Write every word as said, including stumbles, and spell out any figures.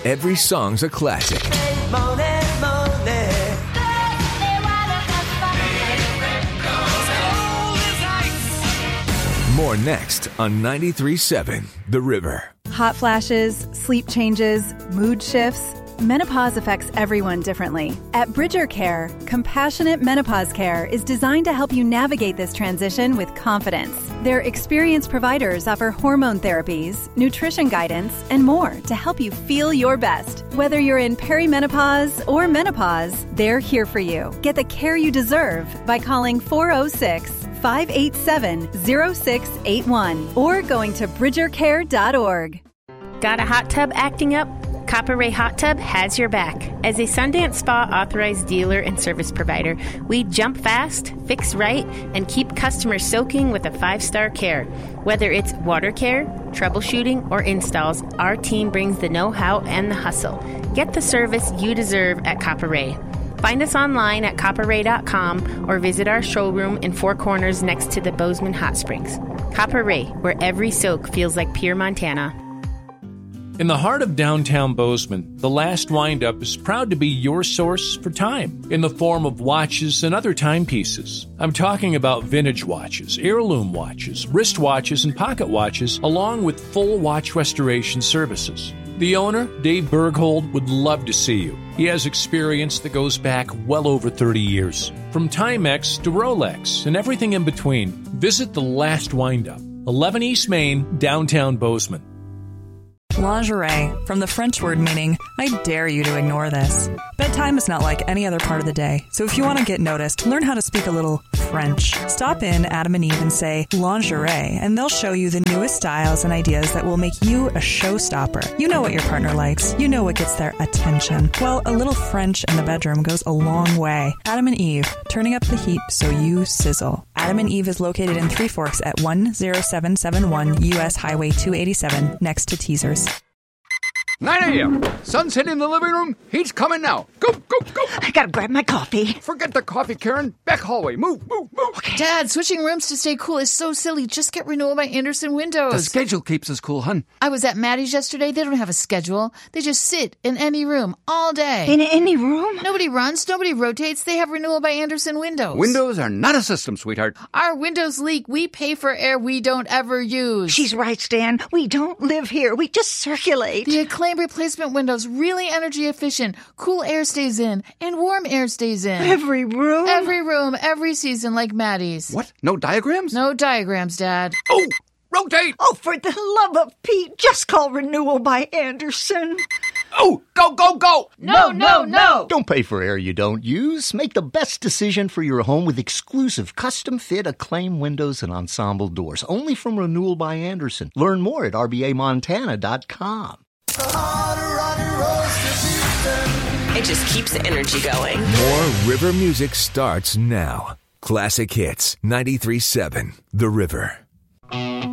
every song's a classic. More next on ninety-three point seven The River. Hot flashes, sleep changes, mood shifts. Menopause affects everyone differently. At Bridger Care, compassionate menopause care is designed to help you navigate this transition with confidence. Their experienced providers offer hormone therapies, nutrition guidance, and more to help you feel your best. Whether you're in perimenopause or menopause, they're here for you. Get the care you deserve by calling four oh six, five eight seven, oh six eight one or going to bridger care dot org. Got a hot tub acting up? Copper Ray Hot Tub has your back. As a Sundance Spa authorized dealer and service provider, we jump fast, fix right, and keep customers soaking with a five-star care. Whether it's water care, troubleshooting, or installs, our team brings the know-how and the hustle. Get the service you deserve at Copper Ray. Find us online at copper ray dot com or visit our showroom in Four Corners next to the Bozeman Hot Springs. Copper Ray, where every soak feels like pure Montana. In the heart of downtown Bozeman, the Last Windup is proud to be your source for time in the form of watches and other timepieces. I'm talking about vintage watches, heirloom watches, wristwatches, and pocket watches, along with full watch restoration services. The owner, Dave Berghold, would love to see you. He has experience that goes back well over thirty years. From Timex to Rolex and everything in between, visit the Last Windup, eleven East Main, downtown Bozeman. Lingerie, from the French word meaning, I dare you to ignore this. Bedtime is not like any other part of the day, so if you want to get noticed, learn how to speak a little French. Stop in Adam and Eve and say lingerie, and they'll show you the newest styles and ideas that will make you a showstopper. You know what your partner likes. You know what gets their attention. Well, a little French in the bedroom goes a long way. Adam and Eve, turning up the heat so you sizzle. Adam and Eve is located in Three Forks at one oh seven seven one U S Highway two eighty-seven, next to Teasers. nine a.m. Sun's hitting the living room. He's coming now. Go, go, go. I gotta grab my coffee. Forget the coffee, Karen. Back hallway. Move, move, move. Okay. Dad, switching rooms to stay cool is so silly. Just get Renewal by Andersen windows. The schedule keeps us cool, hun. I was at Maddie's yesterday. They don't have a schedule. They just sit in any room all day. In any room? Nobody runs. Nobody rotates. They have Renewal by Andersen windows. Windows are not a system, sweetheart. Our windows leak. We pay for air we don't ever use. She's right, Stan. We don't live here. We just circulate. The Acclaim replacement windows, really energy efficient. Cool air stays in and warm air stays in. Every room? Every room, every season, like Maddie's. What? No diagrams? No diagrams, Dad. Oh, rotate! Oh, for the love of Pete, just call Renewal by Andersen. Oh, go, go, go! No, no, no! Don't pay for air you don't use. Make the best decision for your home with exclusive custom-fit Acclaim windows and ensemble doors. Only from Renewal by Andersen. Learn more at r b a montana dot com. It just keeps the energy going. More River music starts now. Classic Hits, ninety-three point seven The River.